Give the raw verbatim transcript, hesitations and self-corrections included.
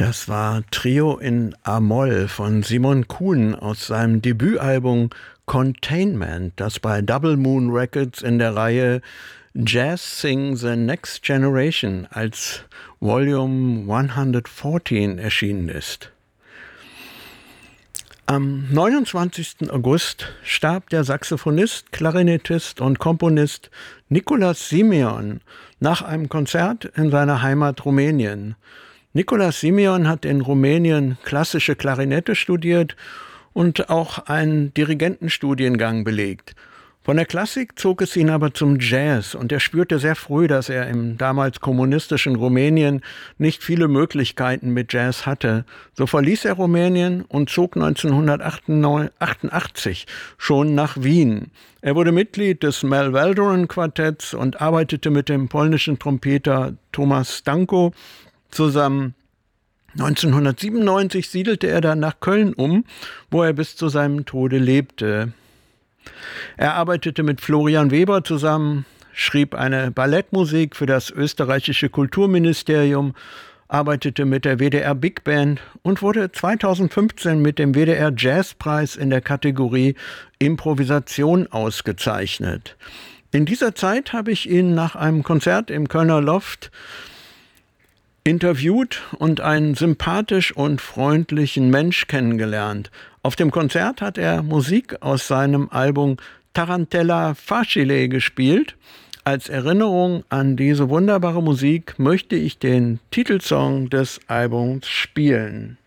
Das war Trio in A-Moll von Simon Kuhn aus seinem Debütalbum Containment, das bei Double Moon Records in der Reihe Jazz Sing the Next Generation als Volume hundertvierzehn erschienen ist. Am neunundzwanzigsten August starb der Saxophonist, Klarinettist und Komponist Nicolas Simeon nach einem Konzert in seiner Heimat Rumänien. Nicolas Simeon hat in Rumänien klassische Klarinette studiert und auch einen Dirigentenstudiengang belegt. Von der Klassik zog es ihn aber zum Jazz und er spürte sehr früh, dass er im damals kommunistischen Rumänien nicht viele Möglichkeiten mit Jazz hatte. So verließ er Rumänien und zog neunzehnhundertachtundachtzig schon nach Wien. Er wurde Mitglied des Mel Waldron Quartetts und arbeitete mit dem polnischen Trompeter Tomasz Stanko zusammen. neunzehnhundertsiebenundneunzig siedelte er dann nach Köln um, wo er bis zu seinem Tode lebte. Er arbeitete mit Florian Weber zusammen, schrieb eine Ballettmusik für das österreichische Kulturministerium, arbeitete mit der W D R Big Band und wurde zweitausendfünfzehn mit dem W D R Jazzpreis in der Kategorie Improvisation ausgezeichnet. In dieser Zeit habe ich ihn nach einem Konzert im Kölner Loft interviewt und einen sympathisch und freundlichen Mensch kennengelernt. Auf dem Konzert hat er Musik aus seinem Album Tarantella Facile gespielt. Als Erinnerung an diese wunderbare Musik möchte ich den Titelsong des Albums spielen.